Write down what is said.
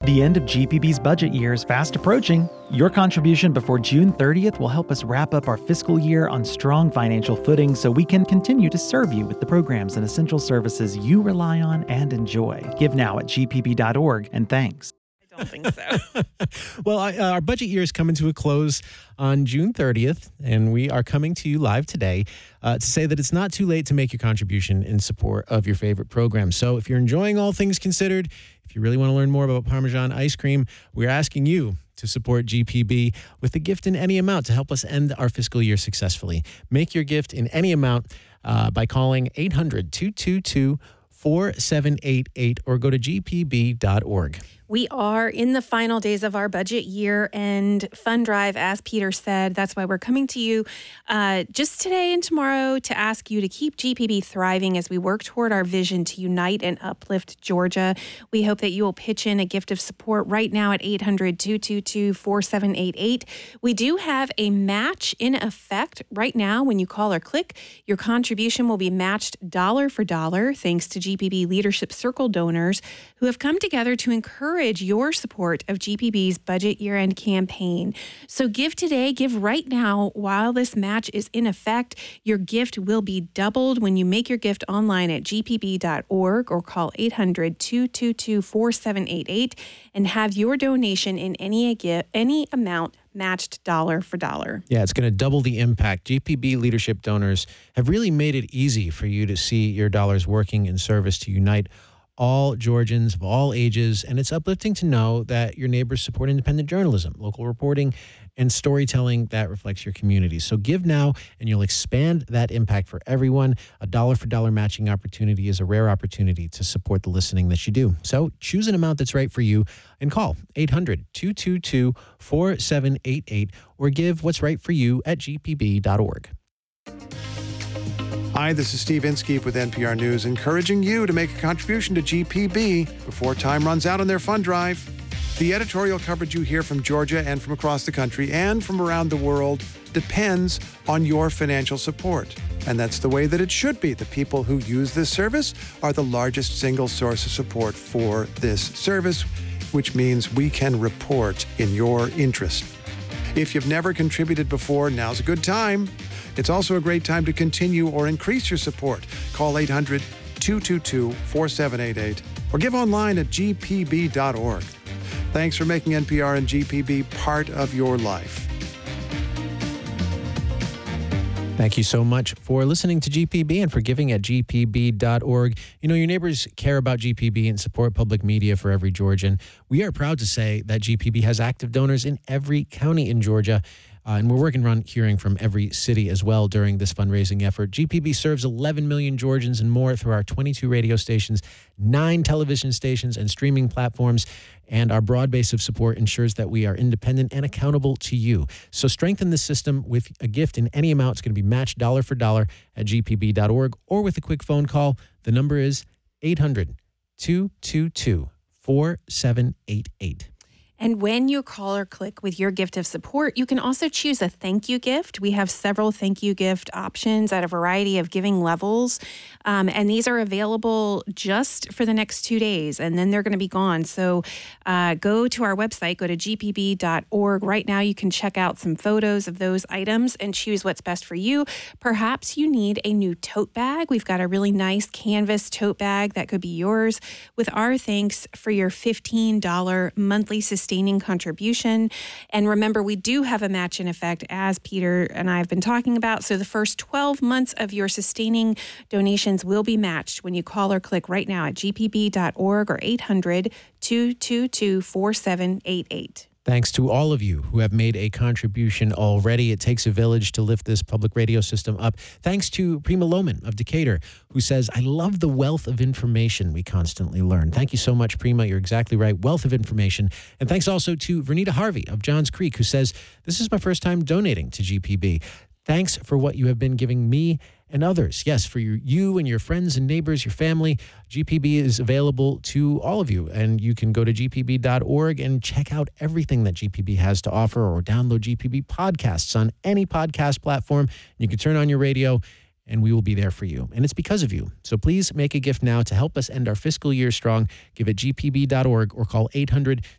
The end of GPB's budget year is fast approaching. Your contribution before June 30th will help us wrap up our fiscal year on strong financial footing so we can continue to serve you with the programs and essential services you rely on and enjoy. Give now at gpb.org, and thanks. I don't think so. Well, our budget year is coming to a close on June 30th, and we are coming to you live today to say that it's not too late to make your contribution in support of your favorite program. So if you're enjoying All Things Considered, if you really want to learn more about Parmesan ice cream, we're asking you to support GPB with a gift in any amount to help us end our fiscal year successfully. Make your gift in any amount by calling 800-222-4788 or go to gpb.org. We are in the final days of our budget year and fund drive, as Peter said. That's why we're coming to you just today and tomorrow to ask you to keep GPB thriving as we work toward our vision to unite and uplift Georgia. We hope that you will pitch in a gift of support right now at 800-222-4788. We do have a match in effect right now. When you call or click, your contribution will be matched dollar for dollar thanks to GPB Leadership Circle donors who have come together to encourage your support of GPB's budget year-end campaign. So give today, give right now while this match is in effect. Your gift will be doubled when you make your gift online at gpb.org or call 800-222-4788 and have your donation in any amount matched dollar for dollar. Yeah, it's going to double the impact. GPB leadership donors have really made it easy for you to see your dollars working in service to unite all Georgians of all ages, and it's uplifting to know that your neighbors support independent journalism, local reporting, and storytelling that reflects your community. So give now, and you'll expand that impact for everyone. A dollar-for-dollar matching opportunity is a rare opportunity to support the listening that you do. So choose an amount that's right for you and call 800-222-4788 or give what's right for you at gpb.org. Hi, this is Steve Inskeep with NPR News, encouraging you to make a contribution to GPB before time runs out on their fund drive. The editorial coverage you hear from Georgia and from across the country and from around the world depends on your financial support. And that's the way that it should be. The people who use this service are the largest single source of support for this service, which means we can report in your interest. If you've never contributed before, now's a good time. It's also a great time to continue or increase your support. Call 800-222-4788 or give online at gpb.org. Thanks for making NPR and GPB part of your life. Thank you so much for listening to GPB and for giving at gpb.org. You know, your neighbors care about GPB and support public media for every Georgian. We are proud to say that GPB has active donors in every county in Georgia. And we're working on hearing from every city as well during this fundraising effort. GPB serves 11 million Georgians and more through our 22 radio stations, 9 television stations, and streaming platforms. And our broad base of support ensures that we are independent and accountable to you. So strengthen the system with a gift in any amount. It's going to be matched dollar for dollar at gpb.org or with a quick phone call. The number is 800-222-4788. And when you call or click with your gift of support, you can also choose a thank you gift. We have several thank you gift options at a variety of giving levels. And these are available just for the next 2 days, and then they're going to be gone. So go to our website, go to gpb.org. Right now, you can check out some photos of those items and choose what's best for you. Perhaps you need a new tote bag. We've got a really nice canvas tote bag that could be yours with our thanks for your $15 monthly sustaining contribution. And remember, we do have a match in effect, as Peter and I have been talking about. So the first 12 months of your sustaining donations will be matched when you call or click right now at gpb.org or 800-222-4788. Thanks to all of you who have made a contribution already. It takes a village to lift this public radio system up. Thanks to Prima Lohman of Decatur, who says, I love the wealth of information we constantly learn. Thank you so much, Prima. You're exactly right. Wealth of information. And thanks also to Vernita Harvey of Johns Creek, who says, this is my first time donating to GPB. Thanks for what you have been giving me and others. Yes, for you and your friends and neighbors, your family. GPB is available to all of you, and you can go to gpb.org and check out everything that GPB has to offer, or download GPB podcasts on any podcast platform. You can turn on your radio, and we will be there for you. And it's because of you. So please make a gift now to help us end our fiscal year strong. Give at gpb.org or call